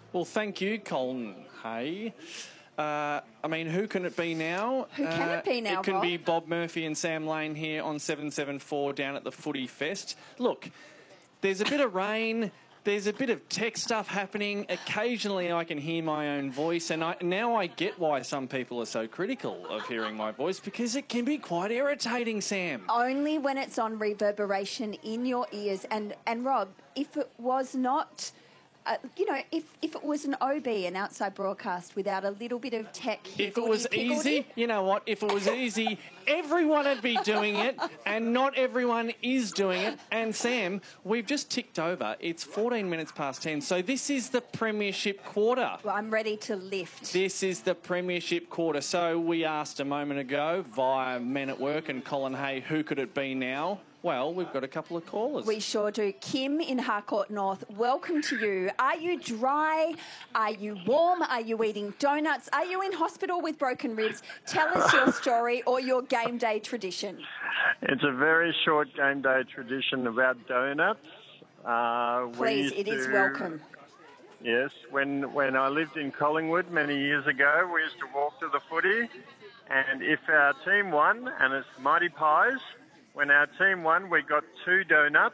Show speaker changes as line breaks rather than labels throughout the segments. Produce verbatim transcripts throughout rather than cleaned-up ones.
Well, thank you, Colin Hay. Uh, I mean, who can it be now?
Who can
uh,
it be now,
It can
Bob?
be Bob Murphy and Sam Lane here on seven seven four down at the Footy Fest. Look, there's a bit of rain. There's a bit of tech stuff happening. Occasionally I can hear my own voice, and I, now I get why some people are so critical of hearing my voice, because it can be quite irritating, Sam.
Only when it's on reverberation in your ears. And, and Rob, if it was not... Uh, you know, if, if it was an O B, an outside broadcast, without a little bit of tech...
If it was easy, you know what, if it was easy, everyone would be doing it, and not everyone is doing it. And Sam, we've just ticked over. It's fourteen minutes past ten, so this is the Premiership quarter.
Well, I'm ready to lift.
This is the Premiership quarter. So we asked a moment ago via Men at Work and Colin Hay, who could it be now? Well, we've got a couple of callers.
We sure do. Kim in Harcourt North, welcome to you. Are you dry? Are you warm? Are you eating donuts? Are you in hospital with broken ribs? Tell us your story or your game day tradition.
It's a very short game day tradition about donuts. Uh,
Please, it
to,
is welcome.
Yes, when, when I lived in Collingwood many years ago, we used to walk to the footy, and if our team won, and it's Mighty Pies, when our team won, we got two donuts.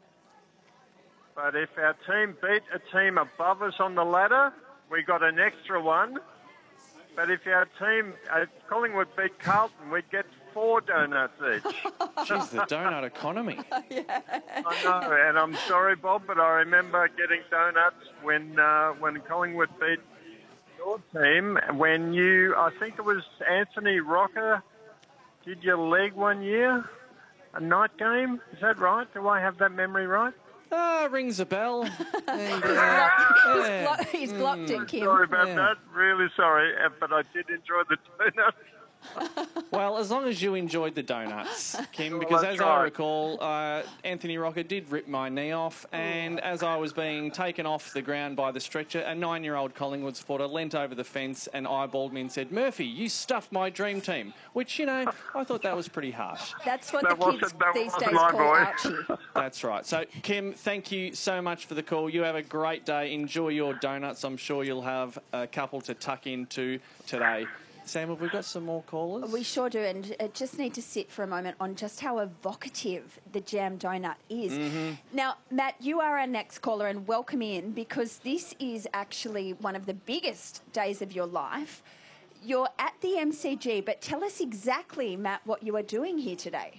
But if our team beat a team above us on the ladder, we got an extra one. But if our team, uh, Collingwood beat Carlton, we'd get four donuts each.
Jeez, the donut economy.
Yeah.
I know, and I'm sorry, Bob, but I remember getting donuts when uh, when Collingwood beat your team. When you, I think it was Anthony Rocker, did your leg one year? A night game? Is that right? Do I have that memory right?
Ah, rings a bell. And, uh,
He's,
yeah.
blocked, he's blocked it, Kim.
Sorry about
Yeah.
that. Really sorry, uh, but I did enjoy the donuts.
Well, as long as you enjoyed the donuts, Kim,
Well,
because
that's
as I
right.
recall, uh, Anthony Rocker did rip my knee off, and as I was being taken off the ground by the stretcher, a nine-year-old Collingwood supporter leant over the fence and eyeballed me and said, "Murphy, you stuffed my dream team," which, you know, I thought that was pretty harsh.
That's what
That
the kids
wasn't- that
these
wasn't
days
my
call
boy.
Archie.
That's right. So, Kim, thank you so much for the call. You have a great day. Enjoy your donuts. I'm sure you'll have a couple to tuck into today. Sam, have we got some more callers?
We sure do, and uh, just need to sit for a moment on just how evocative the jam donut is.
Mm-hmm.
Now, Matt, you are our next caller, and welcome in, because this is actually one of the biggest days of your life. You're at the M C G, but tell us exactly, Matt, what you are doing here today.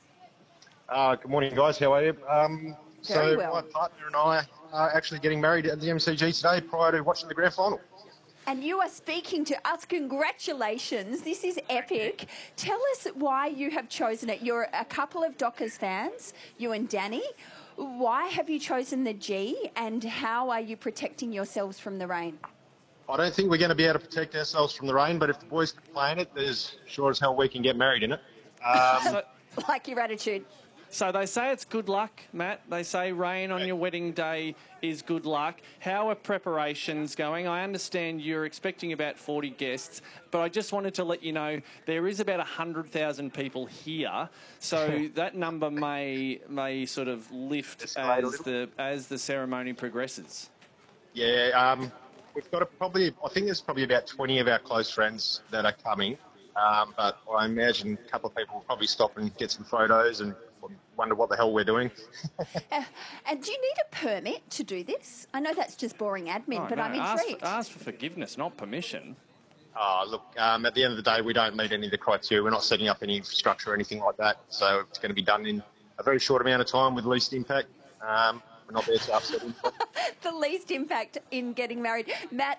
Uh, good morning, guys. How are you? Um,
Very
so
well.
my partner and I are actually getting married at the M C G today prior to watching the grand final.
And you are speaking to us. Congratulations. This is epic. Tell us why you have chosen it. You're a couple of Dockers fans, you and Danny. Why have you chosen the G, and how are you protecting yourselves from the rain?
I don't think we're going to be able to protect ourselves from the rain, but if the boys can play in it, there's sure as hell we can get married in it. Um,
So,
Like your attitude.
so they say it's good luck, Matt. They say rain on your wedding day is good luck. How are preparations going? I understand you're expecting about forty guests, but I just wanted to let you know there is about one hundred thousand people here, so that number may may sort of lift
Escalate a
as
little.
the as the ceremony progresses.
yeah, um, we've got a, probably, I think there's probably about twenty of our close friends that are coming, um, but I imagine a couple of people will probably stop and get some photos and wonder what the hell we're doing.
Uh, and do you need a permit to do this? I know that's just boring admin,
Oh,
but
no,
I'm
ask,
intrigued.
ask for forgiveness, not permission.
Oh, look, um, at the end of the day, we don't meet any of the criteria. We're not setting up any infrastructure or anything like that. So it's going to be done in a very short amount of time with least impact. Um, we're not there to upset him.
The least impact in getting married. Matt,